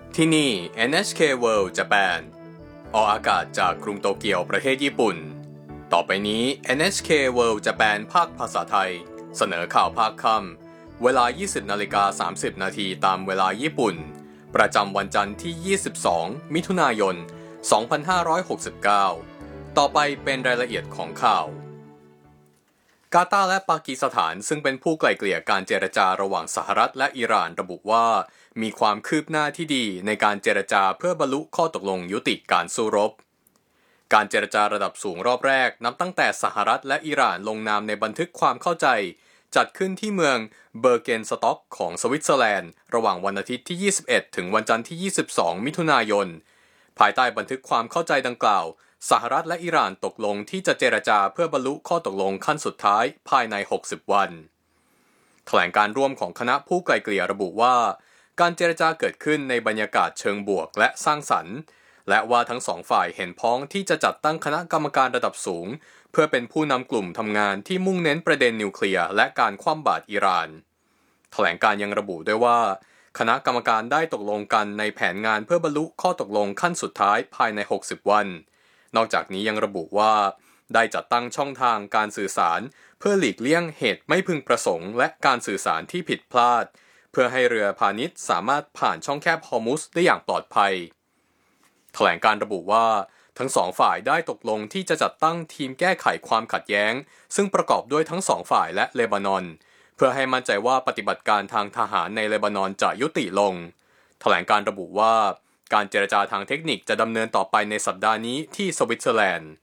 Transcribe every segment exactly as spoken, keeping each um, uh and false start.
ที่นี่ เอ็น เอช เค World Japan ออกอากาศจากกรุงโตเกียวประเทศญี่ปุ่นต่อไปนี้ เอ็น เอช เค World Japan ภาคภาษาไทยเสนอข่าวภาคค่ำเวลา ยี่สิบนาฬิกาสามสิบนาทีตามเวลาญี่ปุ่นประจำวันจันทร์ที่ ยี่สิบสอง มิถุนายน สองพันห้าร้อยหกสิบเก้า ต่อไปเป็นรายละเอียดของข่าวกาตาร์และปากีสถานซึ่งเป็นผู้ไกล่เกลี่ยการเจรจาระหว่างสหรัฐและอิหร่านระบุว่ามีความคืบหน้าที่ดีในการเจรจาเพื่อบรรลุข้อตกลงยุติการสู้รบการเจรจาระดับสูงรอบแรกนับตั้งแต่สหรัฐและอิหร่านลงนามในบันทึกความเข้าใจจัดขึ้นที่เมืองเบอร์เกนสต็อกของสวิตเซอร์แลนด์ระหว่างวันอาทิตย์ที่ ยี่สิบเอ็ด ถึงวันจันทร์ที่ ยี่สิบสอง มิถุนายนภายใต้บันทึกความเข้าใจดังกล่าวสหรัฐและอิหร่านตกลงที่จะเจรจาเพื่อบรรลุข้อตกลงขั้นสุดท้ายภายในหกสิบวันแถลงการร่วมของคณะผู้ไกล่เกลี่ยระบุว่าการเจรจาเกิดขึ้นในบรรยากาศเชิงบวกและสร้างสรรค์และว่าทั้งสองฝ่ายเห็นพ้องที่จะจัดตั้งคณะกรรมการระดับสูงเพื่อเป็นผู้นำกลุ่มทำงานที่มุ่งเน้นประเด็นนิวเคลียร์และการคว่ำบาตรอิหร่านแถลงการยังระบุด้วยว่าคณะกรรมการได้ตกลงกันในแผนงานเพื่อบรรลุข้อตกลงขั้นสุดท้ายภายในหกสิบวันนอกจากนี้ยังระบุว่าได้จัดตั้งช่องทางการสื่อสารเพื่อหลีกเลี่ยงเหตุไม่พึงประสงค์และการสื่อสารที่ผิดพลาดเพื่อให้เรือพาณิชย์สามารถผ่านช่องแคบฮอร์มุซได้อย่างปลอดภัยแถลงการระบุว่าทั้งสองฝ่ายได้ตกลงที่จะจัดตั้งทีมแก้ไขความขัดแย้งซึ่งประกอบด้วยทั้งสองฝ่ายและเลบานอนเพื่อให้มั่นใจว่าปฏิบัติการทางทหารในเลบานอนจะยุติลงแถลงการระบุว่าการเจรจาทางเทคนิคจะดำเนินต่อไปในสัปดาห์นี้ที่สวิตเซอร์แลนด์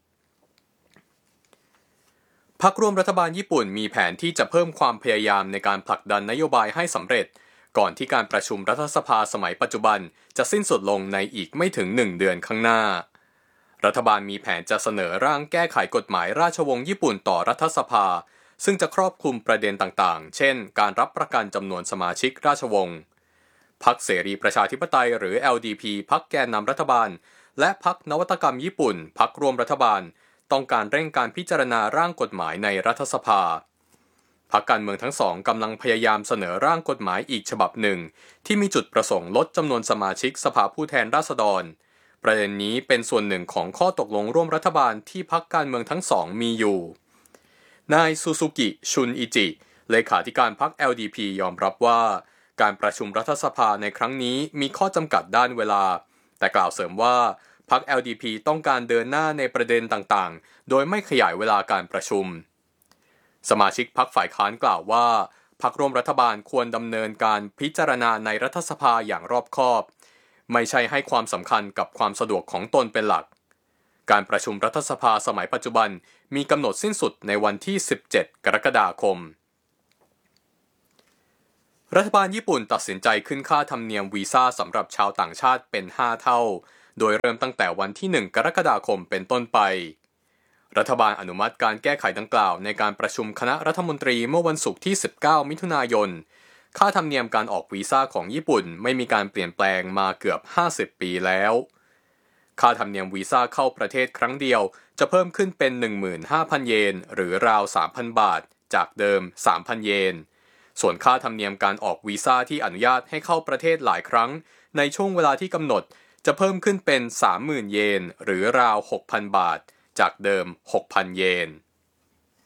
พรรคร่วมรัฐบาลญี่ปุ่นมีแผนที่จะเพิ่มความพยายามในการผลักดันนโยบายให้สำเร็จก่อนที่การประชุมรัฐสภาสมัยปัจจุบันจะสิ้นสุดลงในอีกไม่ถึงหนึ่งเดือนข้างหน้ารัฐบาลมีแผนจะเสนอร่างแก้ไขกฎหมายราชวงศ์ญี่ปุ่นต่อรัฐสภาซึ่งจะครอบคลุมประเด็นต่างๆเช่นการรับประกันจำนวนสมาชิกราชวงศ์พรรคเสรีประชาธิปไตยหรือ แอล ดี พี พรรคแกนนำรัฐบาลและพรรคนวัตกรรมญี่ปุ่นพรรคร่วมรัฐบาลต้องการเร่งการพิจารณาร่างกฎหมายในรัฐสภาพรรคการเมืองทั้งสองกำลังพยายามเสนอร่างกฎหมายอีกฉบับหนึ่งที่มีจุดประสงค์ลดจำนวนสมาชิกสภาผู้แทนราษฎรประเด็นนี้เป็นส่วนหนึ่งของข้อตกลงร่วมรัฐบาลที่พรรคการเมืองทั้งสองมีอยู่นายซูซูกิชุนอิจิเลขาธิการพรรค แอล ดี พี ยอมรับว่าการประชุมรัฐสภาในครั้งนี้มีข้อจำกัดด้านเวลาแต่กล่าวเสริมว่าพรรค แอล ดี พี ต้องการเดินหน้าในประเด็นต่างๆโดยไม่ขยายเวลาการประชุมสมาชิกพรรคฝ่ายค้านกล่าวว่าพรรคร่วมรัฐบาลควรดำเนินการพิจารณาในรัฐสภาอย่างรอบคอบไม่ใช่ให้ความสำคัญกับความสะดวกของตนเป็นหลักการประชุมรัฐสภาสมัยปัจจุบันมีกำหนดสิ้นสุดในวันที่สิบเจ็ดกรกฎาคมรัฐบาลญี่ปุ่นตัดสินใจขึ้นค่าธรรมเนียมวีซ่าสำหรับชาวต่างชาติเป็นห้าเท่าโดยเริ่มตั้งแต่วันที่หนึ่งกรกฎาคมเป็นต้นไปรัฐบาลอนุมัติการแก้ไขดังกล่าวในการประชุมคณะรัฐมนตรีเมื่อวันศุกร์ที่สิบเก้ามิถุนายนค่าธรรมเนียมการออกวีซ่าของญี่ปุ่นไม่มีการเปลี่ยนแปลงมาเกือบห้าสิบปีแล้วค่าธรรมเนียมวีซ่าเข้าประเทศครั้งเดียวจะเพิ่มขึ้นเป็น หนึ่งหมื่นห้าพัน เยนหรือราว สามพัน บาทจากเดิม สามพัน เยนส่วนค่าธรรมเนียมการออกวีซ่าที่อนุญาตให้เข้าประเทศหลายครั้งในช่วงเวลาที่กำหนดจะเพิ่มขึ้นเป็น สามหมื่น เยนหรือราว หกพัน บาทจากเดิม หกพัน เยน